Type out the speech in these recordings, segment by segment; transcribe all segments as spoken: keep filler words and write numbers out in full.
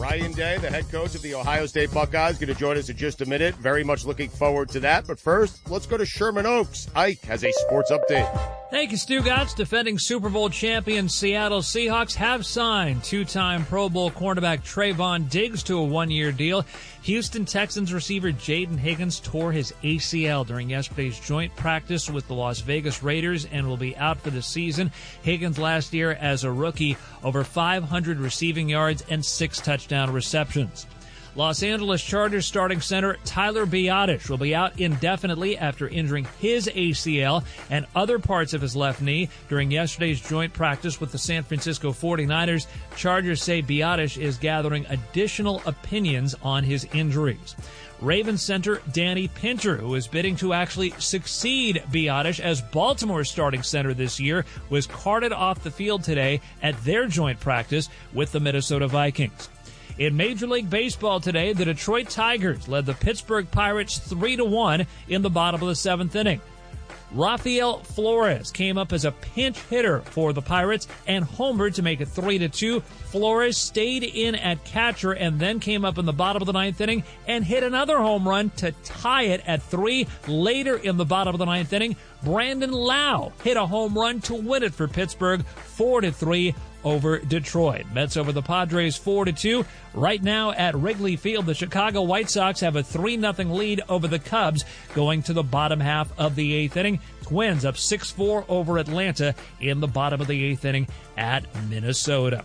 Ryan Day, the head coach of the Ohio State Buckeyes, going to join us in just a minute. Very much looking forward to that. But first, let's go to Sherman Oaks. Ike has a sports update. Thank you, Stugotz. Defending Super Bowl champion Seattle Seahawks have signed two-time Pro Bowl cornerback Trayvon Diggs to a one-year deal. Houston Texans receiver Jaden Higgins tore his A C L during yesterday's joint practice with the Las Vegas Raiders and will be out for the season. Higgins last year as a rookie, over five hundred receiving yards and six touchdown receptions. Los Angeles Chargers starting center Tyler Biadasz will be out indefinitely after injuring his A C L and other parts of his left knee during yesterday's joint practice with the San Francisco forty-niners. Chargers say Biadasz is gathering additional opinions on his injuries. Ravens center Danny Pinter, who is bidding to actually succeed Biadasz as Baltimore's starting center this year, was carted off the field today at their joint practice with the Minnesota Vikings. In Major League Baseball today, the Detroit Tigers led the Pittsburgh Pirates three to one in the bottom of the seventh inning. Rafael Flores came up as a pinch hitter for the Pirates and homered to make it three to two. Flores stayed in at catcher and then came up in the bottom of the ninth inning and hit another home run to tie it at three. Later in the bottom of the ninth inning, Brandon Lau hit a home run to win it for Pittsburgh four to three over Detroit. Mets over the Padres four to two. Right now at Wrigley Field, the Chicago White Sox have a three nothing lead over the Cubs going to the bottom half of the eighth inning. Twins up six four over Atlanta in the bottom of the eighth inning at Minnesota.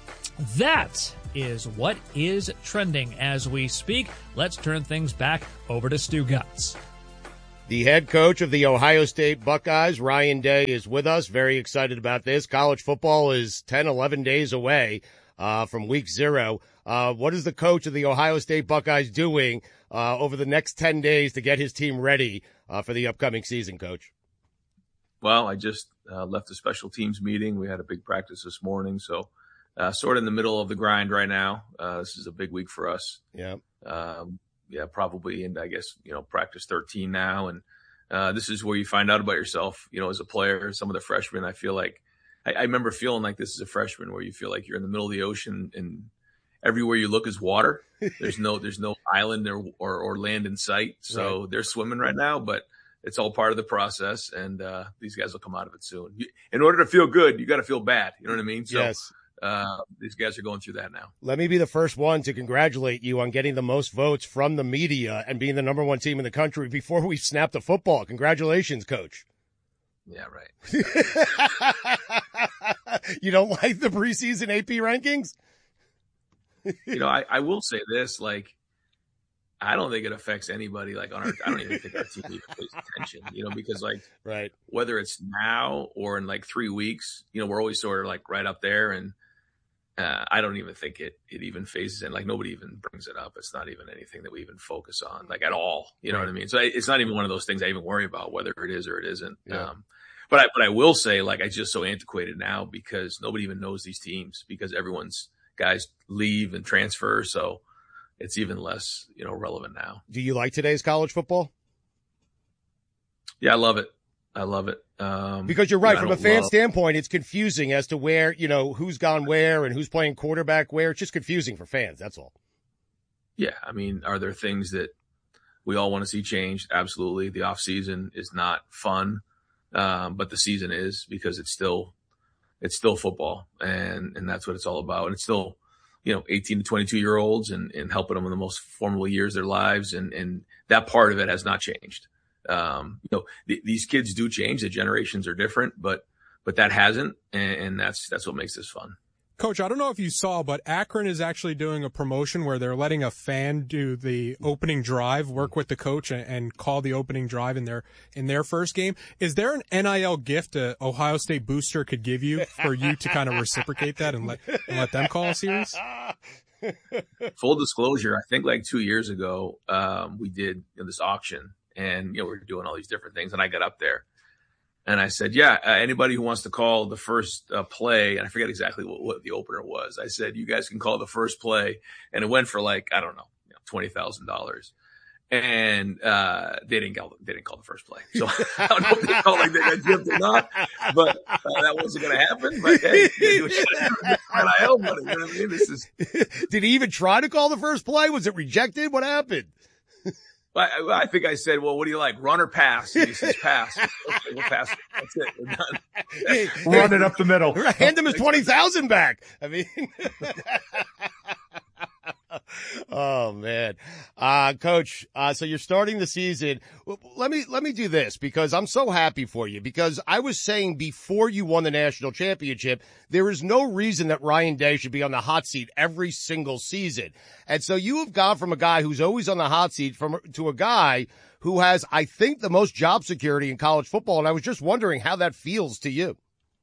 That is what is trending as we speak. Let's turn things back over to Stugotz. The head coach of the Ohio State Buckeyes, Ryan Day, is with us. Very excited about this. College football is ten, eleven days away uh, from week zero. Uh, what is the coach of the Ohio State Buckeyes doing uh, over the next ten days to get his team ready uh, for the upcoming season, Coach? Well, I just uh, left a special teams meeting. We had a big practice this morning, so uh, sort of in the middle of the grind right now. Uh, this is a big week for us. Yeah. Um, yeah, probably, and I guess, you know, practice thirteen now. And uh, this is where you find out about yourself, you know, as a player. Some of the freshmen, I feel like, I, I remember feeling like this as a freshman where you feel like you're in the middle of the ocean and everywhere you look is water. There's no, there's no island or, or, or land in sight. So right. They're swimming right now, but it's all part of the process. And uh, these guys will come out of it soon. In order to feel good, you got to feel bad. You know what I mean? So, yes. Uh, these guys are going through that now. Let me be the first one to congratulate you on getting the most votes from the media and being the number one team in the country before we snapped the football. Congratulations, Coach. Yeah, right. You don't like the preseason A P rankings? You know, I, I will say this, like, I don't think it affects anybody. Like on our, I don't even think our team even pays attention, you know, because like, right. Whether it's now or in like three weeks, you know, we're always sort of like right up there. And uh, I don't even think it, it even phases in. Like nobody even brings it up. It's not even anything that we even focus on like at all. You know right. what I mean? So it's not even one of those things I even worry about whether it is or it isn't. Yeah. Um, but I, but I will say like, it's just so antiquated now because nobody even knows these teams because everyone's guys leave and transfer. So it's even less, you know, relevant now. Do you like today's college football? Yeah, I love it. I love it. Um, because you're right. you know, From a fan love... standpoint, it's confusing as to where, you know, who's gone where and who's playing quarterback where. It's just confusing for fans. That's all. Yeah. I mean, are there things that we all want to see changed? Absolutely. The off season is not fun. Um, but the season is because it's still, it's still football and, and that's what it's all about. And it's still, you know, eighteen to twenty-two year olds and, and helping them in the most formidable years of their lives. And, and that part of it has not changed. Um, you know, th- these kids do change. The generations are different, but, but that hasn't. And, and that's, that's what makes this fun. Coach, I don't know if you saw, but Akron is actually doing a promotion where they're letting a fan do the opening drive, work with the coach and, and call the opening drive in their, in their first game. Is there an N I L gift a Ohio State booster could give you for you to kind of reciprocate that and let, and let them call a series? Full disclosure, I think like two years ago, um, we did you know, this auction and, you know, we we're doing all these different things and I got up there. And I said, yeah, uh, anybody who wants to call the first uh, play, and I forget exactly what, what the opener was. I said, you guys can call the first play. And it went for like, I don't know, you know twenty thousand dollars. and uh, they didn't call they didn't call the first play. So I don't know if they called like they got gypped or not, but uh, that wasn't going to happen. But hey, you N I L money. You know what I mean? This is. Did he even try to call the first play? Was it rejected? What happened? I, I think I said, well, what do you like, run or pass? And he says, pass. Okay, we'll pass it. That's it. We're done. Run it up the middle. Hand him his twenty thousand back. I mean, oh man. Uh, coach, uh, so you're starting the season. Let me, let me do this because I'm so happy for you because I was saying before you won the national championship, there is no reason that Ryan Day should be on the hot seat every single season. And so you have gone from a guy who's always on the hot seat from, to a guy who has, I think, the most job security in college football. And I was just wondering how that feels to you.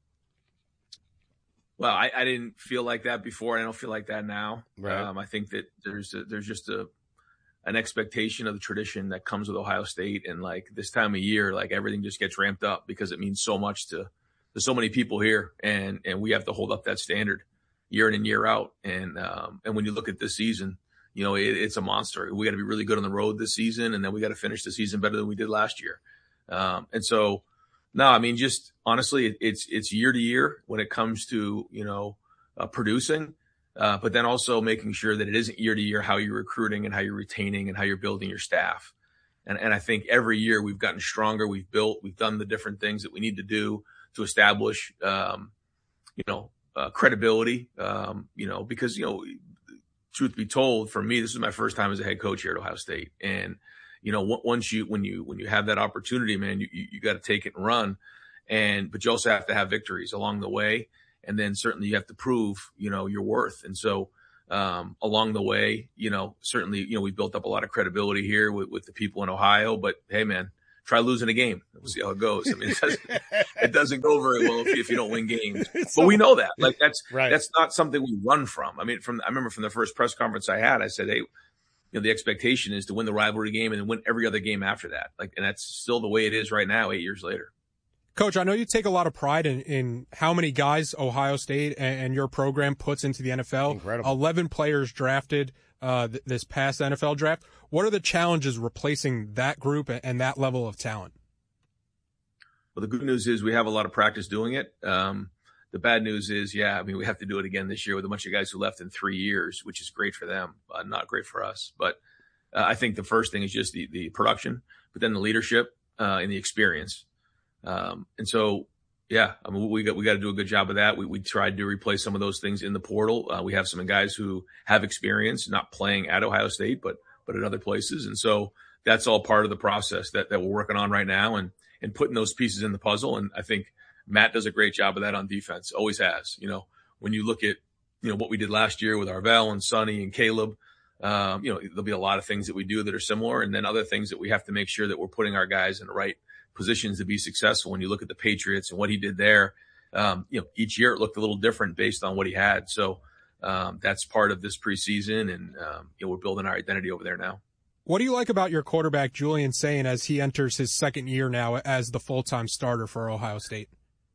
Well, I, I didn't feel like that before. I don't feel like that now. Right. Um, I think that there's a, there's just a an expectation of the tradition that comes with Ohio State, and like this time of year, like everything just gets ramped up because it means so much to to so many people here, and and we have to hold up that standard year in and year out. And um, and when you look at this season, you know it, it's a monster. We got to be really good on the road this season, and then we got to finish the season better than we did last year. Um, and so. No, I mean, just honestly, it's, it's year to year when it comes to, you know, uh, producing, uh, but then also making sure that it isn't year to year how you're recruiting and how you're retaining and how you're building your staff. And, and I think every year we've gotten stronger. We've built, we've done the different things that we need to do to establish, um, you know, uh, credibility, um, you know, because, you know, truth be told, for me, this is my first time as a head coach here at Ohio State. And, you know, once you, when you, when you have that opportunity, man, you, you, you got to take it and run. And, but you also have to have victories along the way. And then certainly you have to prove, you know, your worth. And so, um, along the way, you know, certainly, you know, we built up a lot of credibility here with, with the people in Ohio, but hey, man, try losing a game. We'll see how it goes. I mean, it doesn't, it doesn't go very well if you, if you don't win games, but we know that. Like that's, right. That's not something we run from. I mean, from, I remember from the first press conference I had, I said, hey, you know, the expectation is to win the rivalry game and then win every other game after that. Like, and that's still the way it is right now, eight years later. Coach, I know you take a lot of pride in, in how many guys Ohio State and, and your program puts into the N F L. Incredible. eleven players drafted uh, th- this past N F L draft. What are the challenges replacing that group and, and that level of talent? Well, the good news is we have a lot of practice doing it. Um, The bad news is, yeah, I mean, we have to do it again this year with a bunch of guys who left in three years, which is great for them, uh, not great for us. But uh, I think the first thing is just the, the production, but then the leadership uh, and the experience. Um, and so, yeah, I mean, we got we got to do a good job of that. We we tried to replace some of those things in the portal. Uh, we have some guys who have experience, not playing at Ohio State, but but at other places. And so that's all part of the process that that we're working on right now, and and putting those pieces in the puzzle. And I think Matt does a great job of that on defense. Always has. You know, when you look at, you know, what we did last year with Arvell and Sonny and Caleb, um, you know, there'll be a lot of things that we do that are similar, and then other things that we have to make sure that we're putting our guys in the right positions to be successful. When you look at the Patriots and what he did there, um, you know, each year it looked a little different based on what he had. So um, that's part of this preseason, and um, you know, we're building our identity over there now. What do you like about your quarterback, Julian Sayin, as he enters his second year now as the full-time starter for Ohio State?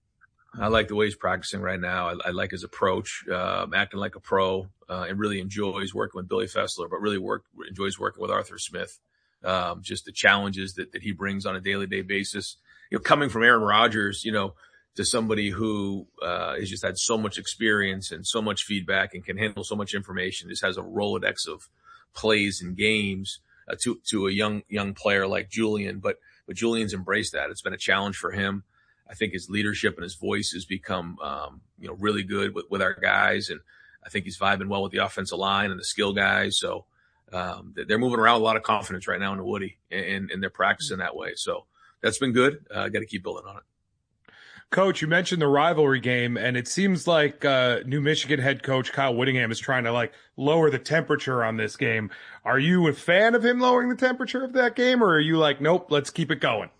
I like the way he's practicing right now. I, I like his approach, uh, acting like a pro, uh, and really enjoys working with Billy Fessler, but really work, enjoys working with Arthur Smith. Um, just the challenges that, that he brings on a daily day basis, you know, coming from Aaron Rodgers, you know, to somebody who, uh, has just had so much experience and so much feedback and can handle so much information, just has a Rolodex of plays and games, uh, to, to a young, young player like Julian. But, but Julian's embraced that. It's been a challenge for him. I think his leadership and his voice has become, um, you know, really good with, with our guys. And I think he's vibing well with the offensive line and the skill guys. So, um, they're moving around with a lot of confidence right now in the Woody, and, and they're practicing that way. So that's been good. I uh, got to keep building on it. Coach, you mentioned the rivalry game, and it seems like uh, New Michigan head coach Kyle Whittingham is trying to like lower the temperature on this game. Are you a fan of him lowering the temperature of that game, or are you like, nope, let's keep it going?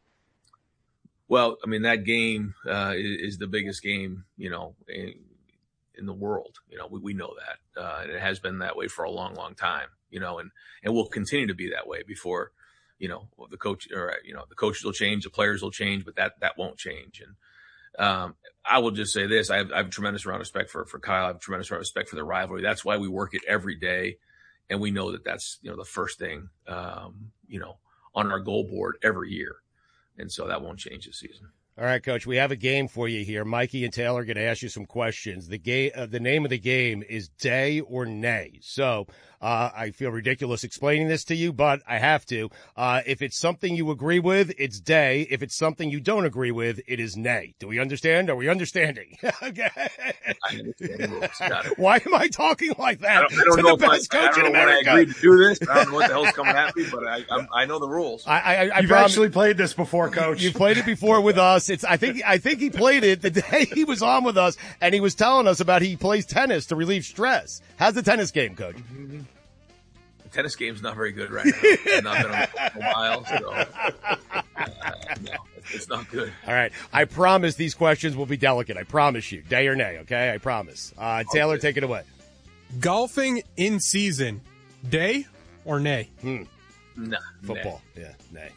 Well, I mean, that game uh, is, is the biggest game, you know, in, in the world. You know, we, we know that, uh, and it has been that way for a long, long time. You know, and and will continue to be that way before, you know, the coach or you know the coaches will change, the players will change, but that that won't change. And um, I will just say this: I have, I have a tremendous amount of respect for for Kyle. I have a tremendous amount of respect for the rivalry. That's why we work it every day. and we know that that's, you know, the first thing, um, you know, on our goal board every year. And so that won't change this season. All right, Coach, we have a game for you here. Mikey and Taylor are going to ask you some questions. The game, uh, the name of the game is Day or Nay. So uh, I feel ridiculous explaining this to you, but I have to. Uh, if it's something you agree with, it's Day. If it's something you don't agree with, it is Nay. Do we understand? Are we understanding? Okay. I understand the rules. Got it. Why am I talking like that? I don't, I don't to know the if best I, coach I don't in know when I America? agreed to do this. I don't know what the hell's coming at me, but I I'm, I know the rules. I, I, I You've promise- actually played this before, Coach. You played it before with us. It's I think I think he played it the day he was on with us, and he was telling us about he plays tennis to relieve stress. How's the tennis game, Coach? Mm-hmm. The tennis game's not very good right now. I've not been on it for a while, so uh, no, it's not good. All right, I promise these questions will be delicate. I promise you, day or nay. Okay, I promise. Uh, Taylor, Okay. take it away. Golfing in season, day or nay? Hmm. Nah, Football. Yeah, nay.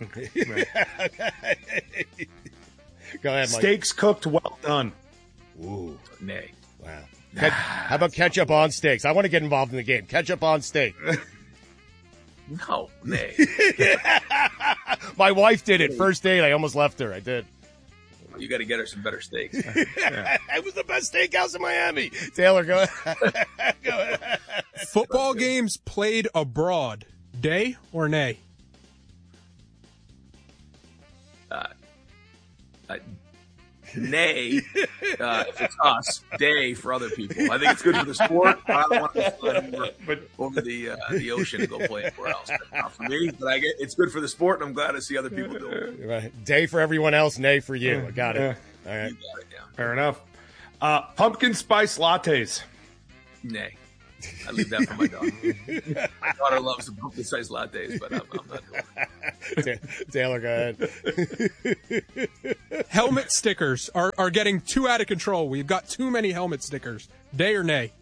Go ahead, Mike. Steaks cooked well done. Ooh, Nah, nay. wow. Ke- How about ketchup on steaks? I want to get involved in the game. Ketchup on steak. No, nay. My wife did it first date. I almost left her. I did. You got to get her some better steaks. It was the best steakhouse in Miami. Taylor, go ahead. Go ahead. Football games played abroad, day or nay? Uh, uh, nay, uh, if it's us, day for other people. I think it's good for the sport. But I don't want to fly over, But over the uh, the ocean to go play anywhere else. But not for me, but I get it's good for the sport, and I'm glad to see other people do it. Right. Day for everyone else, nay for you. I got it. Yeah. All right. You got it, yeah. fair enough. Uh, pumpkin spice lattes. Nay. I leave that for my daughter. My daughter loves the pumpkin spice lattes, but I'm, I'm not doing it. Ta- Taylor, go ahead. Helmet stickers are, are getting too out of control. We've got too many helmet stickers. Day or nay?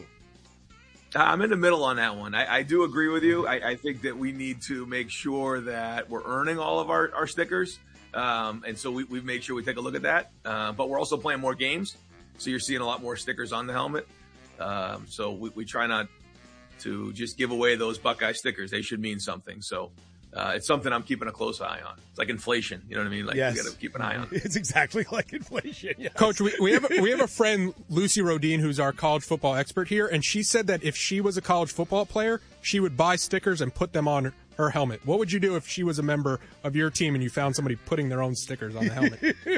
I'm in the middle on that one. I, I do agree with you. I, I think that we need to make sure that we're earning all of our, our stickers. Um, and so we, we've made sure we take a look at that. Uh, but we're also playing more games. So you're seeing a lot more stickers on the helmet. Um, so we, we try not to just give away those Buckeye stickers. They should mean something. So uh, it's something I'm keeping a close eye on. It's like inflation. You know what I mean? Like Yes. you got to keep an eye on. It's exactly like inflation. Yes. Coach, we, we have a, we have a friend, Lucy Rodine, who's our college football expert here, and she said that if she was a college football player, she would buy stickers and put them on her, her helmet. What would you do if she was a member of your team and you found somebody putting their own stickers on the helmet?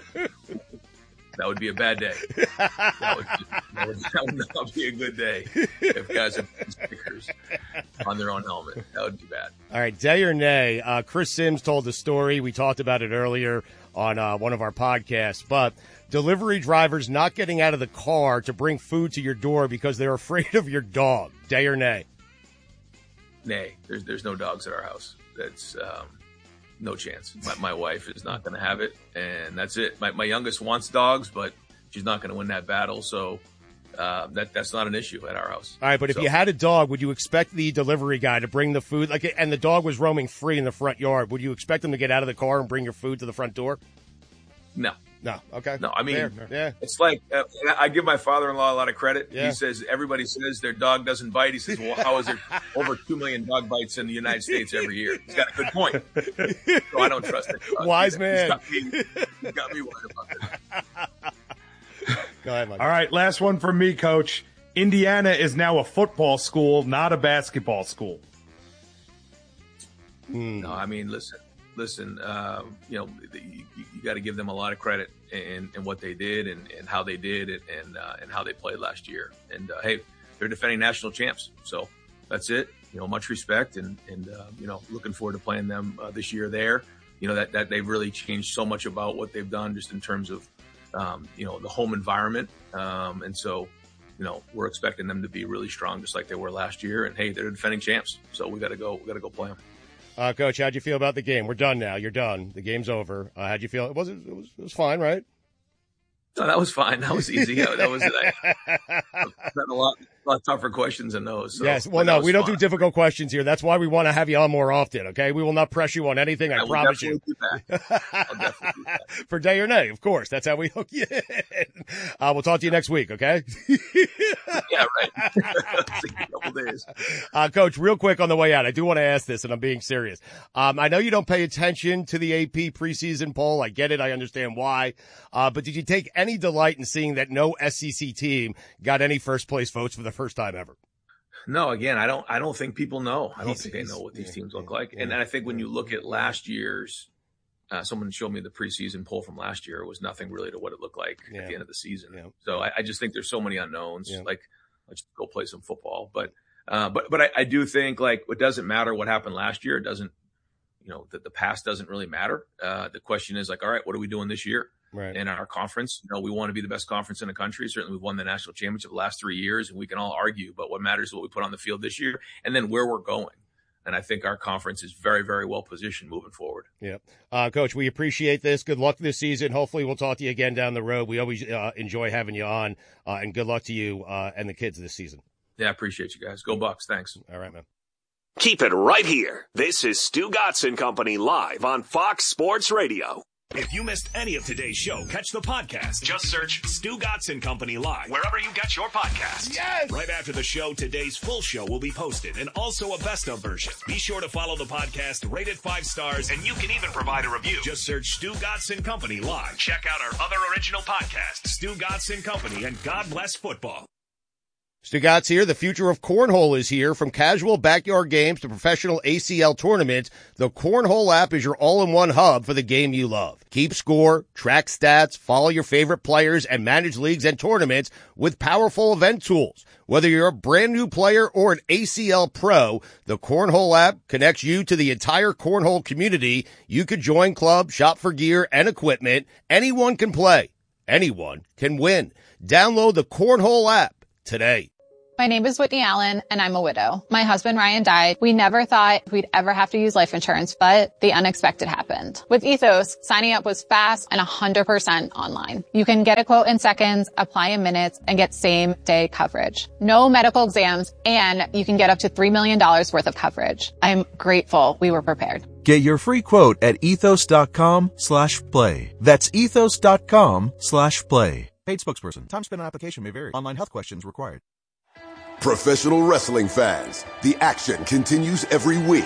That would be a bad day. That would, be, that, would, that would not be a good day if guys have stickers on their own helmet. That would be bad. All right, day or nay. Uh, Chris Sims told the story. We talked about it earlier on uh, one of our podcasts. But delivery drivers not getting out of the car to bring food to your door because they're afraid of your dog. Day or nay? Nay, there's there's no dogs at our house. That's um, no chance. My, my wife is not going to have it, and that's it. My, my youngest wants dogs, but she's not going to win that battle. So uh, that that's not an issue at our house. All right, but if So- you had a dog, would you expect the delivery guy to bring the food? Like, and the dog was roaming free in the front yard, would you expect him to get out of the car and bring your food to the front door? no, No. Okay. no. I mean, Fair. Yeah. it's like uh, I give my father-in-law a lot of credit. Yeah. He says everybody says their dog doesn't bite. He says, well, how is there over two million dog bites in the United States every year? He's got a good point. So I don't trust it. Wise man. He's got me, he's got me worried about that. Go ahead, Mike. All right, last one from me, Coach. Indiana is now a football school, not a basketball school. No, I mean, listen, listen. Um, you know, you, you got to give them a lot of credit in, in what they did and, and how they did it and uh, and how they played last year. And uh, hey, they're defending national champs, so that's it. You know, much respect and and uh, you know, looking forward to playing them uh, this year there. You know that that they've really changed so much about what they've done just in terms of um, you know the home environment. Um, and so, you know, we're expecting them to be really strong, just like they were last year. And hey, they're defending champs, so we got to go. We got to go play them. Uh, Coach, how'd you feel about the game? We're done now. You're done. The game's over. Uh, how'd you feel? It was, it was, it was fine, right? No, that was fine. That was easy. Yeah, that was I, I've had a lot, lot tougher questions than those. So, Yes. Well, but that no, was we don't fun. do difficult questions here. That's why we want to have you on more often. Okay. We will not press you on anything. I, I will promise you. definitely do that. I'll definitely do that. For day or nay, of course. That's how we hook you in. Uh, we'll talk to you next week. Okay. Yeah, right. See you in a couple days. guys. Uh, Coach, real quick on the way out, I do want to ask this, and I'm being serious. Um, I know you don't pay attention to the A P preseason poll. I get it. I understand why. Uh, but did you take any delight in seeing that no S E C team got any first place votes for the first time ever? No, again, I don't, I don't think people know. I don't think they know what these teams look like. And I think when you look at last year's, uh, someone showed me the preseason poll from last year. It was nothing really to what it looked like yeah. at the end of the season. Yeah. So I, I just think there's so many unknowns. Yeah. Like, let's go play some football. But, uh, but, but I, I do think like it doesn't matter what happened last year. It doesn't, you know, the, the past doesn't really matter. Uh, the question is like, all right, what are we doing this year? Right. In our conference? You know, we want to be the best conference in the country. Certainly we've won the national championship the last three years and we can all argue, but what matters is what we put on the field this year and then where we're going. And I think our conference is very, very well positioned moving forward. Yeah. Uh, Coach, we appreciate this. Good luck this season. Hopefully we'll talk to you again down the road. We always uh, enjoy having you on, uh, and good luck to you uh, and the kids this season. Yeah, I appreciate you guys. Go Bucks. Thanks. All right, man. Keep it right here. This is Stu Gotson Company live on Fox Sports Radio. If you missed any of today's show, catch the podcast. Just search Stu Gotson Company Live wherever you get your podcasts. Yes! Right after the show, today's full show will be posted and also a best of version. Be sure to follow the podcast, rate it five stars, and you can even provide a review. Just search Stu Gotson Company Live. Check out our other original podcasts, Stu Gotson Company and God Bless Football. Stu Gotz here. The future of cornhole is here. From casual backyard games to professional A C L tournaments, the Cornhole app is your all-in-one hub for the game you love. Keep score, track stats, follow your favorite players, and manage leagues and tournaments with powerful event tools. Whether you're a brand new player or an A C L pro, the Cornhole app connects you to the entire cornhole community. You could join clubs, shop for gear and equipment. Anyone can play. Anyone can win. Download the Cornhole app today. My name is Whitney Allen, and I'm a widow. My husband, Ryan, died. We never thought we'd ever have to use life insurance, but the unexpected happened. With Ethos, signing up was fast and one hundred percent online. You can get a quote in seconds, apply in minutes, and get same-day coverage. No medical exams, and you can get up to three million dollars worth of coverage. I'm grateful we were prepared. Get your free quote at ethos.com slash play. That's ethos.com slash play. Paid spokesperson. Time spent on application may vary. Online health questions required. Professional wrestling fans, the action continues every week.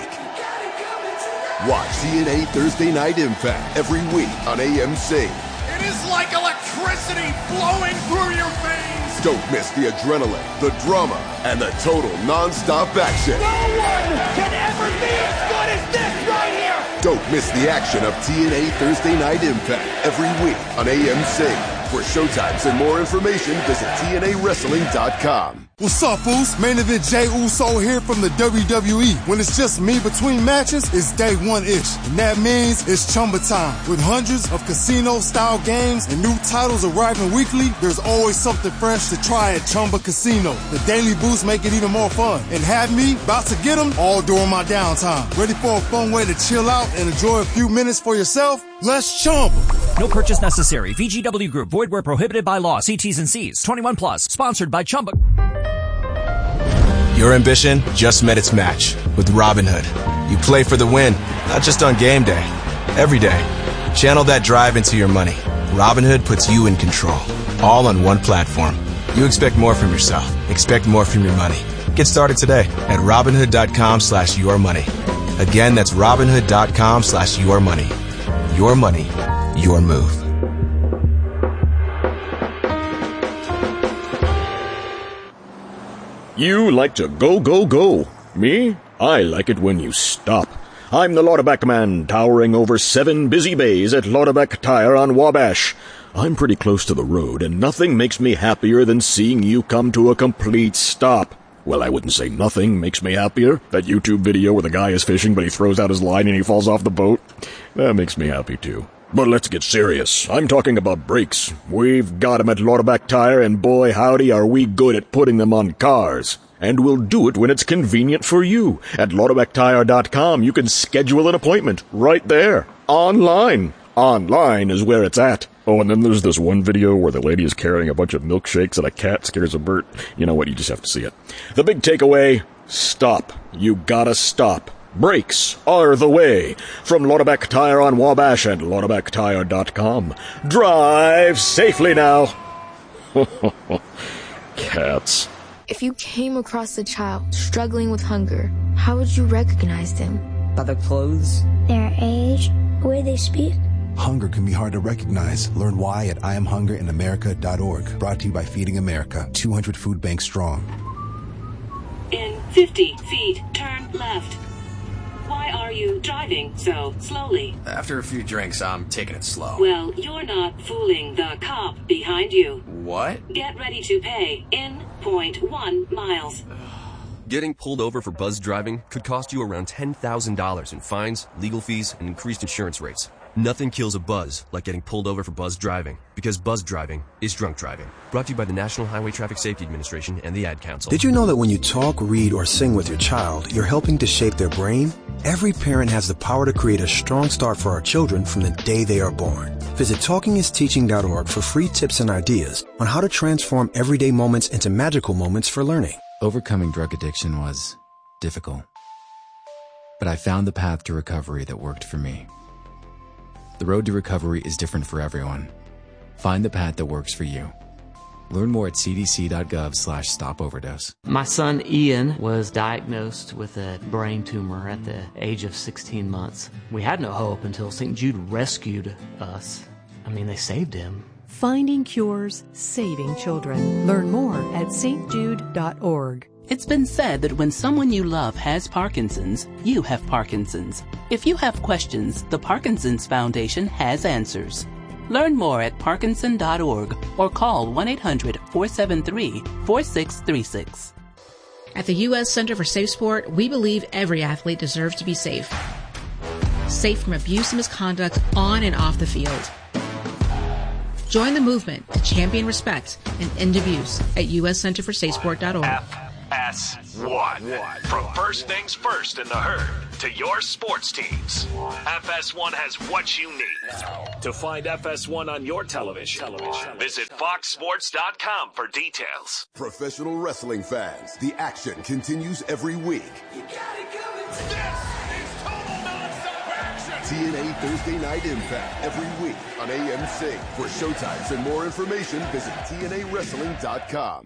Watch T N A Thursday Night Impact every week on A M C. It is like electricity flowing through your veins. Don't miss the adrenaline, the drama, and the total non-stop action. No one can ever be as good as this right here. Don't miss the action of T N A Thursday Night Impact every week on A M C. For showtimes and more information, visit T N A wrestling dot com. What's up, Foos? Main event Jey Uso here from the W W E. When it's just me between matches, it's day one-ish. And that means it's Chumba time. With hundreds of casino-style games and new titles arriving weekly, there's always something fresh to try at Chumba Casino. The daily boosts make it even more fun. And have me about to get them all during my downtime. Ready for a fun way to chill out and enjoy a few minutes for yourself? Let's Chumba. No purchase necessary. V G W Group. Void where prohibited by law. See T's and C's. twenty-one plus. Sponsored by Chumba. Your ambition just met its match with Robinhood. You play for the win, not just on game day. Every day. Channel that drive into your money. Robinhood puts you in control. All on one platform. You expect more from yourself. Expect more from your money. Get started today at Robinhood.com slash your money. Again, that's Robinhood.com slash your money. Your money, your move. You like to go, go, go. Me? I like it when you stop. I'm the Lauterbach man, towering over seven busy bays at Lauterbach Tire on Wabash. I'm pretty close to the road, and nothing makes me happier than seeing you come to a complete stop. Well, I wouldn't say nothing makes me happier. That YouTube video where the guy is fishing, but he throws out his line and he falls off the boat. That makes me happy, too. But let's get serious. I'm talking about brakes. We've got 'em at Lauterbach Tire, and boy howdy are we good at putting them on cars. And we'll do it when it's convenient for you. At Lauterbach Tire dot com, you can schedule an appointment right there. Online. Online is where it's at. Oh, and then there's this one video where the lady is carrying a bunch of milkshakes and a cat scares a bird. You know what? You just have to see it. The big takeaway, stop. You gotta stop. Brakes are the way. From Lauterbach Tire on Wabash and Lauterbach Tire dot com. Drive safely now. Cats. If you came across a child struggling with hunger, how would you recognize them? By their clothes, their age, the way they speak. Hunger can be hard to recognize. Learn why at I am hunger in america dot org. Brought to you by Feeding America, two hundred food banks strong. In fifty feet, turn left. Why are you driving so slowly? After a few drinks, I'm taking it slow. Well, you're not fooling the cop behind you. What? Get ready to pay in zero point one miles. Getting pulled over for buzz driving could cost you around ten thousand dollars in fines, legal fees, and increased insurance rates. Nothing kills a buzz like getting pulled over for buzz driving, because buzz driving is drunk driving. Brought to you by the National Highway Traffic Safety Administration and the Ad Council. Did you know that when you talk, read, or sing with your child, you're helping to shape their brain? Every parent has the power to create a strong start for our children from the day they are born. Visit talking is teaching dot org for free tips and ideas on how to transform everyday moments into magical moments for learning. Overcoming drug addiction was difficult, but I found the path to recovery that worked for me. The road to recovery is different for everyone. Find the path that works for you. Learn more at c d c dot gov slash stop overdose. My son Ian was diagnosed with a brain tumor at the age of sixteen months. We had no hope until Saint Jude rescued us. I mean, they saved him. Finding cures, saving children. Learn more at s t jude dot org. It's been said that when someone you love has Parkinson's, you have Parkinson's. If you have questions, the Parkinson's Foundation has answers. Learn more at parkinson dot org or call one eight hundred four seven three four six three six. At the U S Center for Safe Sport, we believe every athlete deserves to be safe. Safe from abuse and misconduct on and off the field. Join the movement to champion respect and end abuse at u s center for safe sport dot org. F S one. From first things first in the herd to your sports teams. F S one has what you need. To find F S one on your television, visit fox sports dot com for details. Professional wrestling fans, the action continues every week. You got it coming. This is total nonstop action. T N A Thursday Night Impact every week on A M C. For showtimes and more information, visit T N A wrestling dot com.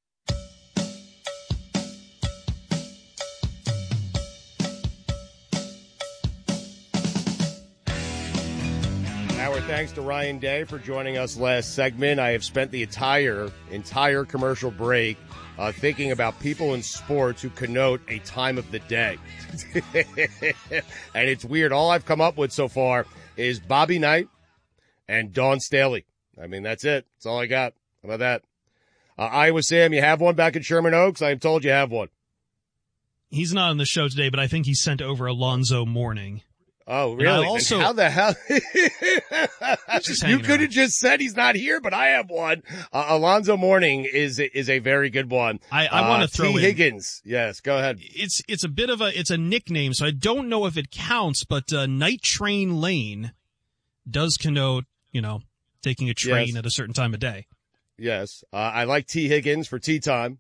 Our thanks to Ryan Day for joining us last segment. I have spent the entire, entire commercial break uh, thinking about people in sports who connote a time of the day. And it's weird. All I've come up with so far is Bobby Knight and Dawn Staley. I mean, that's it. That's all I got. How about that? Uh, Iowa Sam, you have one back in Sherman Oaks? I am told you have one. He's not on the show today, but I think he sent over Alonzo Mourning. Oh, really? Also, and how the hell? You could have just said he's not here, but I have one. Uh, Alonzo Mourning is is a very good one. I, I want to uh, throw T. in Higgins. Yes, go ahead. It's it's a bit of a it's a nickname, so I don't know if it counts. But uh, Night Train Lane does connote, you know, taking a train Yes. at a certain time of day. Yes, uh, I like T. Higgins for tea time.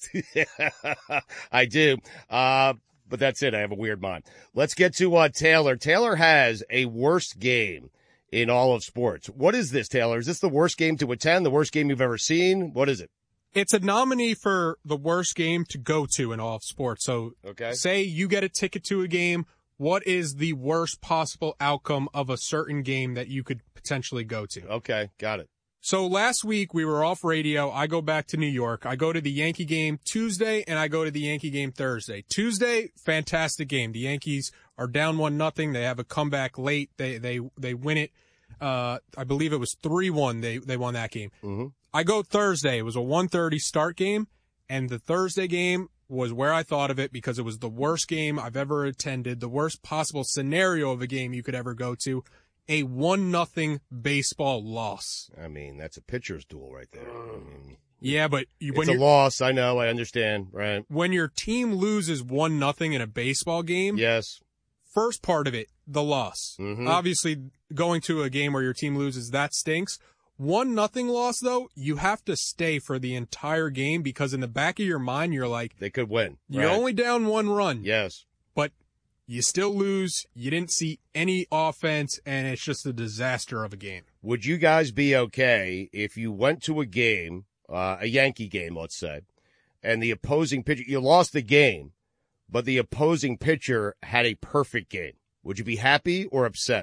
I do. Uh, But that's it. I have a weird mind. Let's get to uh, Taylor. Taylor has a worst game in all of sports. What is this, Taylor? Is this the worst game to attend, the worst game you've ever seen? What is it? It's a nominee for the worst game to go to in all of sports. So okay. Say you get a ticket to a game. What is the worst possible outcome of a certain game that you could potentially go to? Okay, got it. So last week we were off radio. I go back to New York. I go to the Yankee game Tuesday and I go to the Yankee game Thursday. Tuesday, fantastic game. The Yankees are down one nothing. They have a comeback late. They they they win it. Uh, I believe it was three one. They they won that game. Mm-hmm. I go Thursday. It was a one thirty start game, and the Thursday game was where I thought of it because it was the worst game I've ever attended, the worst possible scenario of a game you could ever go to. A one nothing baseball loss. I mean, that's a pitcher's duel right there. I mean, yeah, but you, when it's a loss. I know. I understand. Right. When your team loses one nothing in a baseball game. Yes. First part of it, the loss. Mm-hmm. Obviously, going to a game where your team loses, that stinks. One nothing loss, though, you have to stay for the entire game because in the back of your mind, you're like, they could win. You're right. only down one run. Yes. But you still lose. You didn't see any offense, and it's just a disaster of a game. Would you guys be okay if you went to a game, uh, a Yankee game, let's say, and the opposing pitcher, you lost the game, but the opposing pitcher had a perfect game, would you be happy or upset?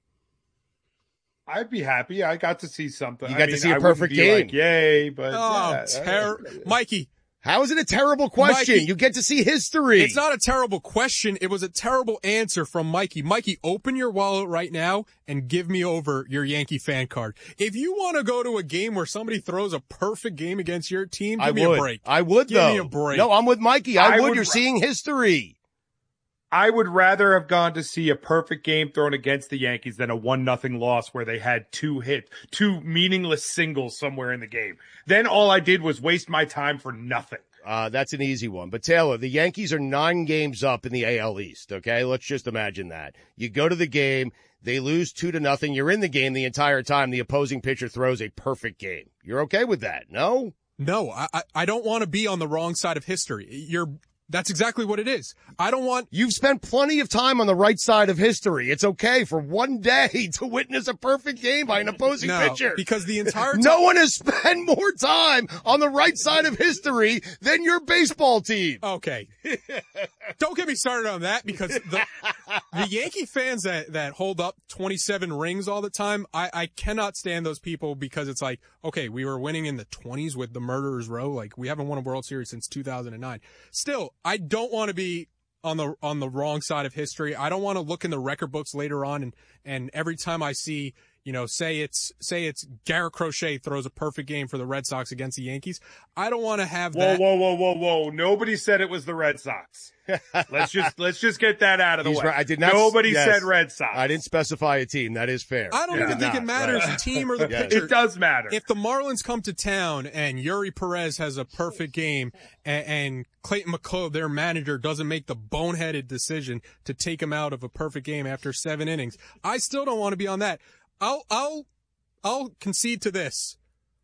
I'd be happy. I got to see something. You got I to mean, see a I perfect game. Like, yay, but oh, yeah, ter- Mikey. How is it a terrible question? Mikey, you get to see history. It's not a terrible question. It was a terrible answer from Mikey. Mikey, open your wallet right now and give me over your Yankee fan card. If you want to go to a game where somebody throws a perfect game against your team, give I me would. a break. I would, give though. Give me a break. No, I'm with Mikey. I, I would. would. You're seeing history. I would rather have gone to see a perfect game thrown against the Yankees than a one nothing loss where they had two hits, two meaningless singles somewhere in the game. Then all I did was waste my time for nothing. Uh, that's an easy one. But Taylor, the Yankees are nine games up in the A L East. Okay. Let's just imagine that. You go to the game, they lose two to nothing. You're in the game the entire time. The opposing pitcher throws a perfect game. You're okay with that? No? No, I, I don't want to be on the wrong side of history. You're, That's exactly what it is. I don't want... You've spent plenty of time on the right side of history. It's okay for one day to witness a perfect game by an opposing no, pitcher. because the entire time... No one has spent more time on the right side of history than your baseball team. Okay. Don't get me started on that, because the, the Yankee fans that, that hold up twenty-seven rings all the time, I, I cannot stand those people, because it's like, okay, we were winning in the twenties with the Murderers Row. Like, we haven't won a World Series since two thousand nine. Still, I don't want to be on the on the wrong side of history. I don't want to look in the record books later on and and every time I see, you know, say it's say it's Garrett Crochet throws a perfect game for the Red Sox against the Yankees, I don't want to have whoa, that. Whoa, whoa, whoa, whoa, whoa. Nobody said it was the Red Sox. let's just let's just get that out of the He's way. Right. I did not. Nobody yes, said Red Sox. I didn't specify a team. That is fair. I don't yeah. even think not. it matters right. the team or the yeah. pitcher. It does matter. If the Marlins come to town and Yuri Perez has a perfect game and, and Clayton McCullough, their manager, doesn't make the boneheaded decision to take him out of a perfect game after seven innings, I still don't want to be on that. I'll I'll I'll concede to this.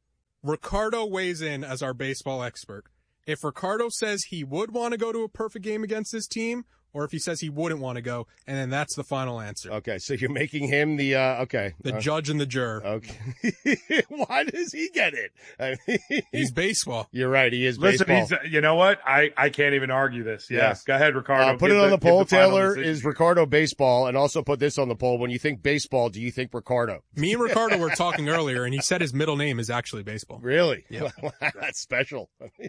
Ricardo weighs in as our baseball expert. If Ricardo says he would want to go to a perfect game against his team, or if he says he wouldn't want to go, and then that's the final answer. Okay, so you're making him the, uh, okay. The uh, judge and the juror. Okay. Why does he get it? I mean, he's baseball. You're right, he is Listen, baseball. He's, you know what? I, I can't even argue this. Yeah, Yes. Go ahead, Ricardo. Uh, put Give it on the, the poll, the final Taylor. decision. Is Ricardo baseball? And also put this on the poll. When you think baseball, do you think Ricardo? Me and Ricardo were talking earlier, and he said his middle name is actually baseball. Really? Yeah. That's special.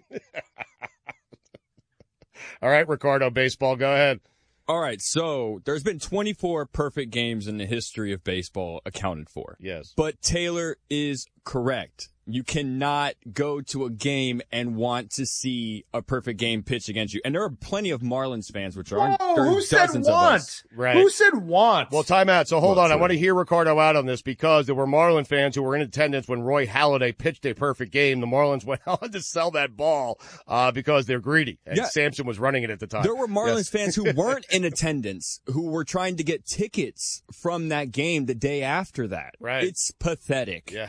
All right, Ricardo, baseball, go ahead. All right, so there's been twenty-four perfect games in the history of baseball accounted for. Yes. But Taylor is correct. You cannot go to a game and want to see a perfect game pitch against you. And there are plenty of Marlins fans, which are Whoa, there's who said dozens want? of us. Right. Who said want? Well, time out. So hold Well, on. I true. want to hear Ricardo out on this because there were Marlin fans who were in attendance when Roy Halladay pitched a perfect game. The Marlins went on to sell that ball uh, because they're greedy. And Yeah. Sampson was running it at the time. There were Marlins Yes. fans who weren't in attendance who were trying to get tickets from that game the day after that. Right. It's pathetic. Yeah.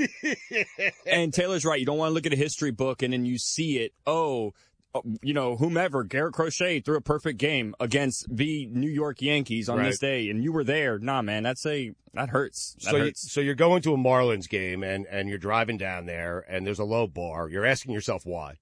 And Taylor's right. You don't want to look at a history book and then you see it. Oh, you know, whomever, Garrett Crochet threw a perfect game against the New York Yankees on Right. this day, and you were there. Nah, man, that's a that hurts. That So, you, hurts. so you're going to a Marlins game and, and you're driving down there and there's a low bar. You're asking yourself why.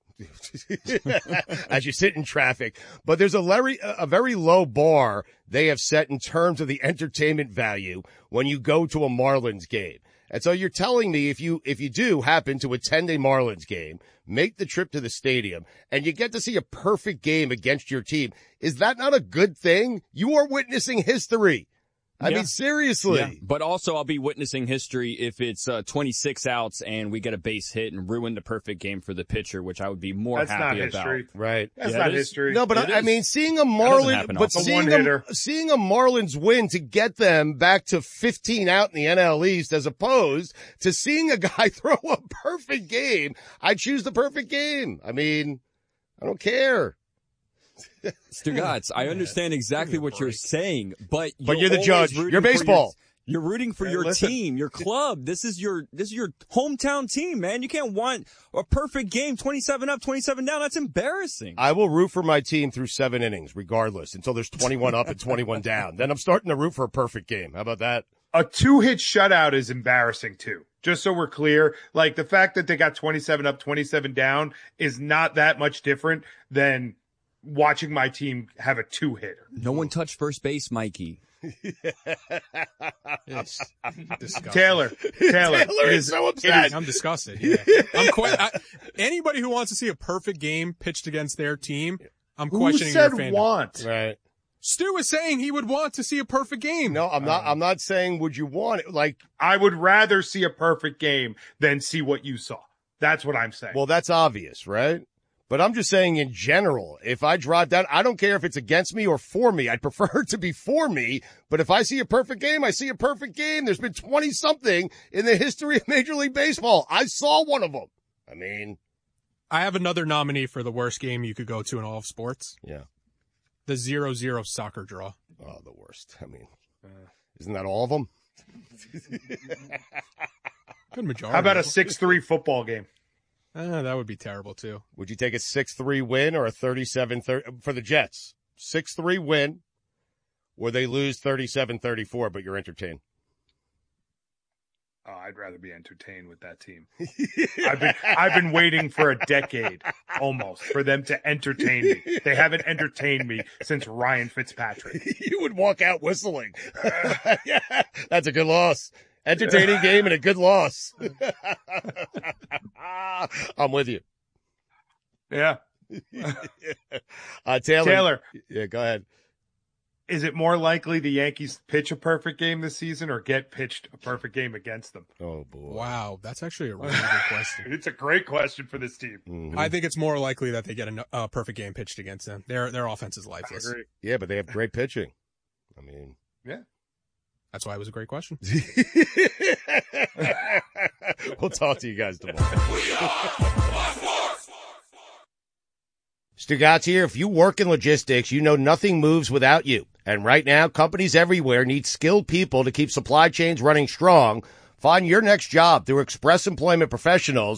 As you sit in traffic, but there's a very, a very low bar they have set in terms of the entertainment value when you go to a Marlins game. And so you're telling me if you, if you do happen to attend a Marlins game, make the trip to the stadium and you get to see a perfect game against your team, is that not a good thing? You are witnessing history. I Yeah. mean, seriously. Yeah. But also, I'll be witnessing history if it's uh, twenty-six outs and we get a base hit and ruin the perfect game for the pitcher, which I would be more That's happy not history. about. Right. That's Yeah, not it is. history. No, but It I, I is. mean, seeing a doesn't Marlin, happen but often. A seeing one-hitter. a, seeing a Marlins win to get them back to fifteen out in the N L East as opposed to seeing a guy throw a perfect game, I choose the perfect game. I mean, I don't care. Stugotz, I understand exactly what you're saying, but But you're the always judge. rooting You're for your- baseball. You're rooting for Hey, your listen. team, your club. This is your this is your hometown team, man. You can't want a perfect game, twenty-seven up, twenty-seven down. That's embarrassing. I will root for my team through seven innings, regardless, until there's twenty-one up and twenty-one down. Then I'm starting to root for a perfect game. How about that? A two-hit shutout is embarrassing too. Just so we're clear, like the fact that they got twenty-seven up, twenty-seven down is not that much different than watching my team have a two-hitter. No one touched first base, Mikey. Taylor, Taylor, Taylor is so upset. Is, I'm disgusted. Yeah. I'm que- I, anybody who wants to see a perfect game pitched against their team, I'm Who questioning said your fandom. want? Right. Stu is saying he would want to see a perfect game. No, I'm not. I'm not saying would you want it. Like, I would rather see a perfect game than see what you saw. That's what I'm saying. well, that's obvious, right? But I'm just saying in general, if I drive down, I don't care if it's against me or for me. I'd prefer it to be for me. But if I see a perfect game, I see a perfect game. There's been twenty something in the history of Major League Baseball. I saw one of them. I mean, I have another nominee for the worst game you could go to in all of sports. Yeah. The zero zero soccer draw. Oh, the worst. I mean, uh, isn't that all of them? Good majority. How about a six three football game? Uh, that would be terrible, too. Would you take a six three win or a thirty-seven thirty for the Jets? six three win, or they lose thirty-seven thirty-four, but you're entertained? Oh, I'd rather be entertained with that team. I've been I've been waiting for a decade almost for them to entertain me. They haven't entertained me since Ryan Fitzpatrick. You would walk out whistling. Yeah, that's a good loss. Entertaining game and a good loss. I'm with you. Yeah. uh, Taylor. Taylor. Yeah, go ahead. Is it more likely the Yankees pitch a perfect game this season or get pitched a perfect game against them? Oh, boy. Wow, that's actually a really good question. It's a great question for this team. Mm-hmm. I think it's more likely that they get a uh, perfect game pitched against them. Their their offense is lifeless. I agree. Yeah, but they have great pitching. I mean, yeah. That's why it was a great question. We'll talk to you guys tomorrow. Stugotz here. If you work in logistics, you know nothing moves without you. And right now, companies everywhere need skilled people to keep supply chains running strong. Find your next job through Express Employment Professionals.